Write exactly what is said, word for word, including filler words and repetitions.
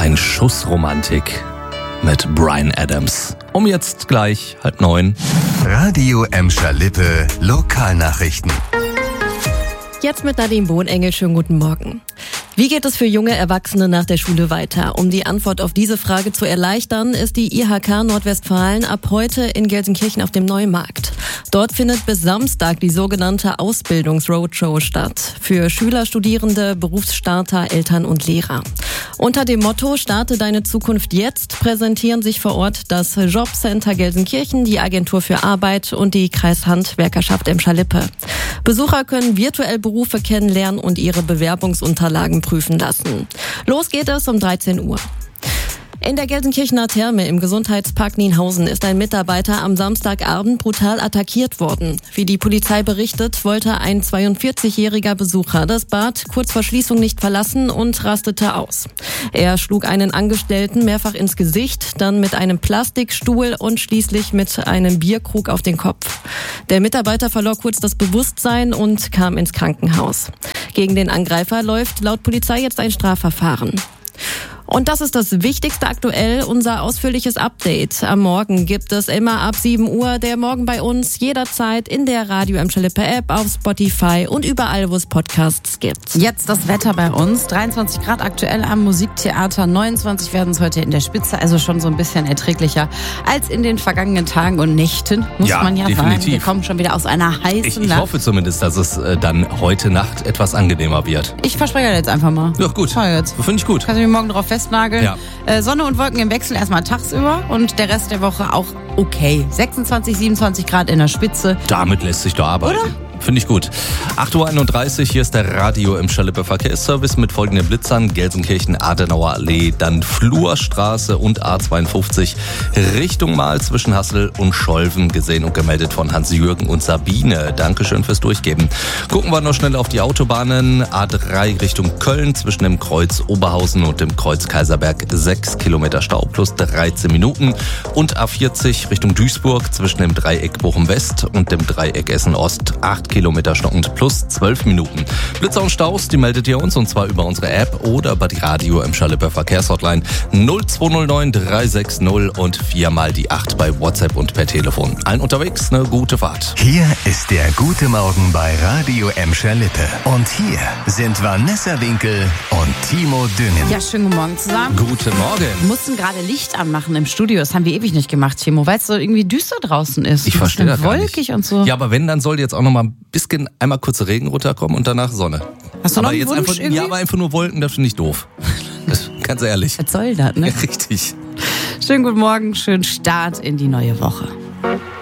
Ein Schuss Romantik mit Bryan Adams. Um jetzt gleich halb neun. Radio Emscher Lippe Lokalnachrichten. Jetzt mit Nadine Bohnengel, schönen guten Morgen. Wie geht es für junge Erwachsene nach der Schule weiter? Um die Antwort auf diese Frage zu erleichtern, ist die I H K Nordwestfalen ab heute in Gelsenkirchen auf dem Neumarkt. Dort findet bis Samstag die sogenannte Ausbildungsroadshow statt. Für Schüler, Studierende, Berufsstarter, Eltern und Lehrer. Unter dem Motto Starte deine Zukunft jetzt präsentieren sich vor Ort das Jobcenter Gelsenkirchen, die Agentur für Arbeit und die Kreishandwerkerschaft Emscher-Lippe. Besucher können virtuell Berufe kennenlernen und ihre Bewerbungsunterlagen prüfen lassen. Los geht es um dreizehn Uhr. In der Gelsenkirchener Therme im Gesundheitspark Nienhausen ist ein Mitarbeiter am Samstagabend brutal attackiert worden. Wie die Polizei berichtet, wollte ein zweiundvierzigjähriger Besucher das Bad kurz vor Schließung nicht verlassen und rastete aus. Er schlug einen Angestellten mehrfach ins Gesicht, dann mit einem Plastikstuhl und schließlich mit einem Bierkrug auf den Kopf. Der Mitarbeiter verlor kurz das Bewusstsein und kam ins Krankenhaus. Gegen den Angreifer läuft laut Polizei jetzt ein Strafverfahren. Und das ist das Wichtigste aktuell, unser ausführliches Update. Am Morgen gibt es immer ab sieben Uhr der Morgen bei uns, jederzeit in der Radio Emscher-Lippe App, auf Spotify und überall, wo es Podcasts gibt. Jetzt das Wetter bei uns, dreiundzwanzig Grad aktuell am Musiktheater, neunundzwanzig werden es heute in der Spitze, also schon so ein bisschen erträglicher als in den vergangenen Tagen und Nächten, muss ja, man ja definitiv. sagen. Wir kommen schon wieder aus einer heißen Ich, ich Nacht. hoffe zumindest, dass es äh, dann heute Nacht etwas angenehmer wird. Ich verspreche jetzt einfach mal. Ja, gut. Schau jetzt. Finde ich gut. Kannst du mich morgen drauf festnageln? Ja. Äh, Sonne und Wolken im Wechsel erstmal tagsüber und der Rest der Woche auch okay. sechsundzwanzig, siebenundzwanzig Grad in der Spitze. Damit lässt sich doch arbeiten. Oder? Finde ich gut. acht Uhr einunddreißig, hier ist der Radio Emscher-Lippe Verkehrsservice mit folgenden Blitzern. Gelsenkirchen, Adenauer Allee, dann Flurstraße und A zweiundfünfzig Richtung Mahl zwischen Hassel und Scholven gesehen und gemeldet von Hans-Jürgen und Sabine. Dankeschön fürs Durchgeben. Gucken wir noch schnell auf die Autobahnen. A drei Richtung Köln zwischen dem Kreuz Oberhausen und dem Kreuz Kaiserberg sechs Kilometer Stau plus dreizehn Minuten. Und A vierzig Richtung Duisburg zwischen dem Dreieck Bochum West und dem Dreieck Essen Ost acht Kilometer stockend plus zwölf Minuten. Blitzer und Staus, die meldet ihr uns und zwar über unsere App oder über die Radio Emscher-Lippe Verkehrshotline null zwei null neun drei sechs null und viermal die acht bei WhatsApp und per Telefon. Allen unterwegs eine gute Fahrt. Hier ist der gute Morgen bei Radio Emscher-Lippe. Und hier sind Vanessa Winkel und Timo Düngen. Ja, schönen guten Morgen zusammen. Guten Morgen. Wir mussten gerade Licht anmachen im Studio. Das haben wir ewig nicht gemacht, Timo, weil es so irgendwie düster draußen ist. Ich verstehe das gar nicht. Wolkig und so. Ja, aber wenn, dann soll jetzt auch noch mal ein bisschen einmal kurze Regen runterkommen und danach Sonne. Hast du noch aber einen jetzt Wunsch einfach, irgendwie? Ja, aber einfach nur Wolken, das finde ich doof. Ganz ehrlich. Was soll das, ne? Ja, richtig. Schönen guten Morgen, schönen Start in die neue Woche.